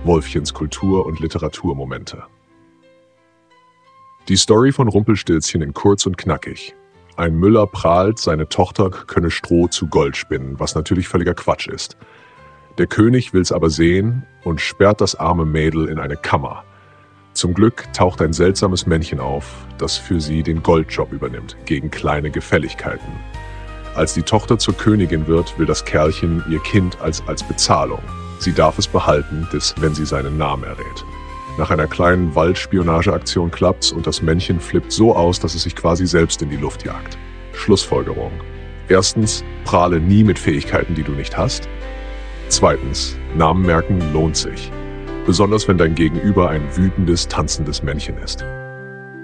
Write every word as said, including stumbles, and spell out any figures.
Wolfchens Kultur- und Literaturmomente. Die Story von Rumpelstilzchen in kurz und knackig. Ein Müller prahlt, seine Tochter könne Stroh zu Gold spinnen, was natürlich völliger Quatsch ist. Der König will's aber sehen und sperrt das arme Mädel in eine Kammer. Zum Glück taucht ein seltsames Männchen auf, das für sie den Goldjob übernimmt, gegen kleine Gefälligkeiten. Als die Tochter zur Königin wird, will das Kerlchen ihr Kind als, als Bezahlung. Sie darf es behalten, bis, wenn sie seinen Namen errät. Nach einer kleinen Waldspionageaktion klappt's und das Männchen flippt so aus, dass es sich quasi selbst in die Luft jagt. Schlussfolgerung. Erstens, prahle nie mit Fähigkeiten, die du nicht hast. Zweitens, Namen merken lohnt sich. Besonders wenn dein Gegenüber ein wütendes, tanzendes Männchen ist.